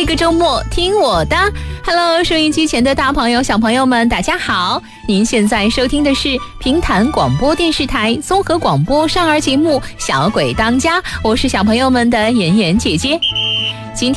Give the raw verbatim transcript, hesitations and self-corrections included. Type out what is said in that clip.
个周末听我的。 Hello， 收音机前的大朋友小朋友们大家好，您现在收听的是平潭广播电视台综合广播少儿节目《小鬼当家》，我是小朋友们的妍妍姐姐。今天